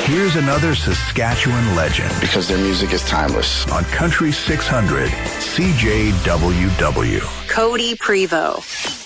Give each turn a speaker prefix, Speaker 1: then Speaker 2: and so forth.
Speaker 1: Here's another Saskatchewan legend.
Speaker 2: Because their music is timeless.
Speaker 1: On Country 600, CJWW.
Speaker 3: Cody Prevost.